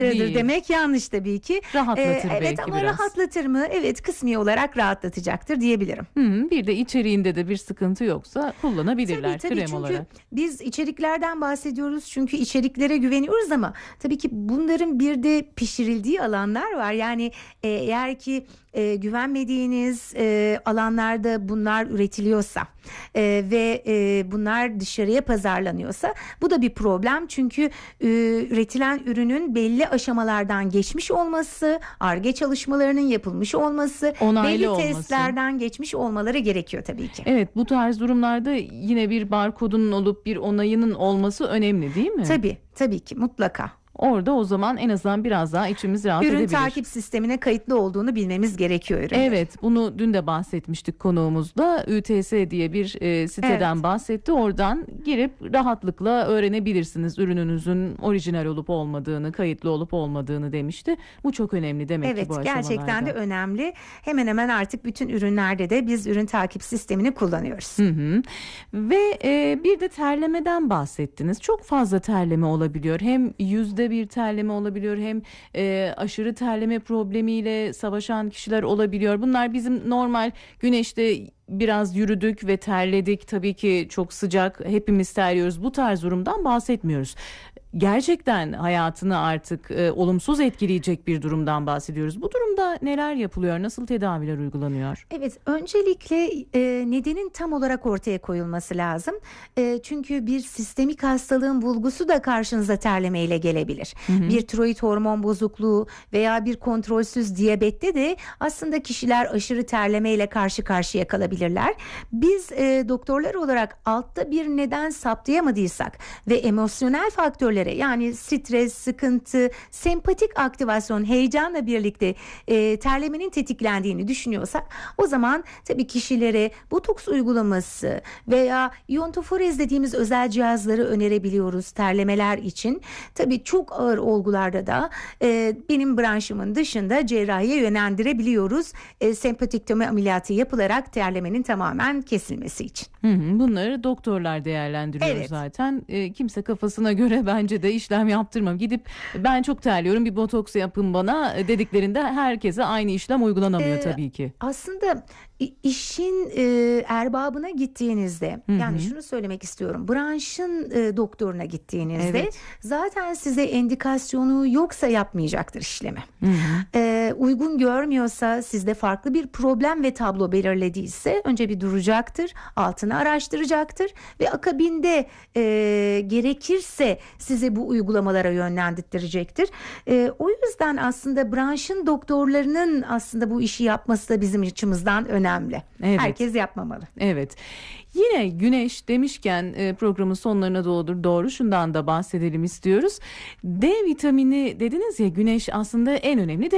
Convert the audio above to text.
Değil. demek yanlış tabii ki. Rahatlatır Evet belki ama biraz. rahatlatır mı? Evet, kısmi olarak rahatlatacaktır diyebilirim. Bir de içeriğinde de bir sıkıntı yoksa kullanabilirler Tabii krem çünkü olarak. biz içeriklerden bahsediyoruz, çünkü içeriklere güveniyoruz ama tabii ki bunların bir de pişirildiği alanlar var. Yani eğer ki güvenmediğiniz alanlarda bunlar üretiliyorsa ve bunlar dışarıya pazarlanıyorsa, bu da bir problem. Çünkü üretilen ürünün belli aşamalardan geçmiş olması, Ar-Ge çalışmalarının yapılmış olması, Onaylı belli olması. testlerden geçmiş olmaları gerekiyor tabii ki. Evet, bu tarz durumlarda yine bir barkodunun olup bir onayının olması önemli değil mi? Tabii ki, mutlaka. Orada o zaman en azından biraz daha içimiz rahat Ürün edebilir. takip sistemine kayıtlı olduğunu bilmemiz gerekiyor ürünlerin. Evet, bunu dün de bahsetmiştik konuğumuzda. ÜTS diye bir siteden bahsetti. Oradan girip rahatlıkla öğrenebilirsiniz ürününüzün orijinal olup olmadığını, kayıtlı olup olmadığını demişti. Bu çok önemli demek ki bu aşamalarda. Evet, gerçekten de önemli. Hemen hemen artık bütün ürünlerde de biz ürün takip sistemini kullanıyoruz. Ve bir de terlemeden bahsettiniz. Çok fazla terleme olabiliyor. Hem yüzde bir terleme olabiliyor, hem aşırı terleme problemiyle savaşan kişiler olabiliyor. Bunlar bizim normal güneşte biraz yürüdük ve terledik. Tabii ki çok sıcak, hepimiz terliyoruz. Bu tarz durumdan bahsetmiyoruz. Gerçekten hayatını artık olumsuz etkileyecek bir durumdan bahsediyoruz. Bu durumda neler yapılıyor? Nasıl tedaviler uygulanıyor? Evet, öncelikle nedenin tam olarak ortaya koyulması lazım. Çünkü bir sistemik hastalığın bulgusu da karşınıza terlemeyle gelebilir. Bir tiroid hormon bozukluğu veya bir kontrolsüz diyabette de aslında kişiler aşırı terlemeyle karşı karşıya kalabilirler. Biz doktorlar olarak altta bir neden saptayamadıysak ve emosyonel faktörler, yani stres, sıkıntı, sempatik aktivasyon, heyecanla birlikte terlemenin tetiklendiğini düşünüyorsak, o zaman tabii kişilere botoks uygulaması veya iyontoforez dediğimiz özel cihazları önerebiliyoruz terlemeler için. Tabii çok ağır olgularda da benim branşımın dışında cerrahiye yönlendirebiliyoruz. Sempatiktomi ameliyatı yapılarak terlemenin tamamen kesilmesi için. Bunları doktorlar değerlendiriyor Evet. zaten. Kimse kafasına göre bence de işlem yaptırmam. Gidip ben çok terliyorum, bir botoks yapın bana dediklerinde herkese aynı işlem uygulanamıyor tabii ki. Aslında işin erbabına gittiğinizde, yani şunu söylemek istiyorum, branşın doktoruna gittiğinizde zaten size endikasyonu yoksa yapmayacaktır işlemi. Uygun görmüyorsa, sizde farklı bir problem ve tablo belirlediyse önce bir duracaktır, altını araştıracaktır ve akabinde gerekirse size bu uygulamalara yönlendirecektir. O yüzden aslında branşın doktorlarının aslında bu işi yapması da bizim açımızdan önemli. Evet. Herkes yapmamalı. Evet. Yine güneş demişken programın sonlarına doğru şundan da bahsedelim istiyoruz. D vitamini dediniz ya, güneş aslında en önemli